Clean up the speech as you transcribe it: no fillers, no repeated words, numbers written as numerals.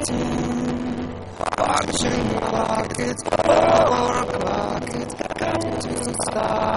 waiting, watching the clock, it's 4 o'clock, it's got to stop.